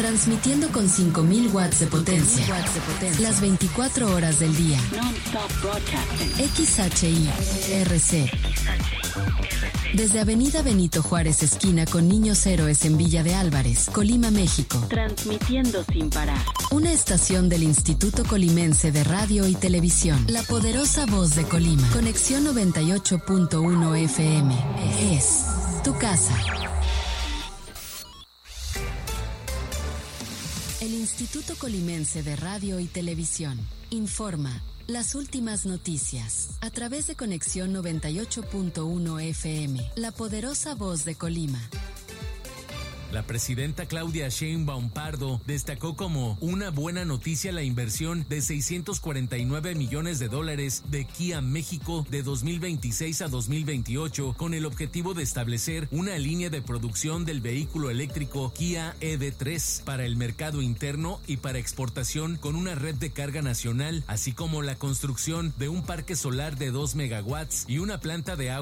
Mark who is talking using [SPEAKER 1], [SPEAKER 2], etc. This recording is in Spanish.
[SPEAKER 1] Transmitiendo con 5.000 watts de potencia. Las 24 horas del día. XHI-RC. Desde Avenida Benito Juárez, esquina con Niños Héroes en Villa de Álvarez, Colima, México.
[SPEAKER 2] Transmitiendo sin parar.
[SPEAKER 1] Una estación del Instituto Colimense de Radio y Televisión. La poderosa voz de Colima. Conexión 98.1 FM. Es tu casa. El Instituto Colimense de Radio y Televisión informa las últimas noticias a través de Conexión 98.1 FM, la poderosa voz de Colima.
[SPEAKER 3] La presidenta Claudia Sheinbaum Pardo destacó como una buena noticia la inversión de $649 millones de Kia México de 2026 a 2028 con el objetivo de establecer una línea de producción del vehículo eléctrico Kia EV3 para el mercado interno y para exportación con una red de carga nacional, así como la construcción de un parque solar de 2 megawatts y una planta de agua